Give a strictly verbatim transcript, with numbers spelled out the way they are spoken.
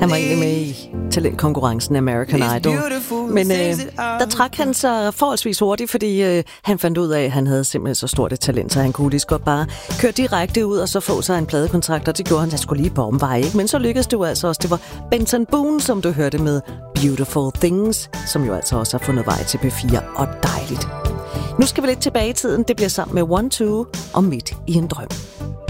Han var egentlig med i talentkonkurrencen American Idol. Men øh, der trak han sig forholdsvis hurtigt, fordi øh, han fandt ud af, at han havde simpelthen så stort et talent, så han kunne lige så godt bare køre direkte ud og så få sig en pladekontrakt, og det gjorde han, der skulle lige på omvej, ikke? Men så lykkedes det jo altså også. Det var Benson Boone, som du hørte med Beautiful Things, som jo altså også har fundet vej til P fire, og dejligt. Nu skal vi lidt tilbage i tiden. Det bliver sammen med One Two og Midt i en drøm.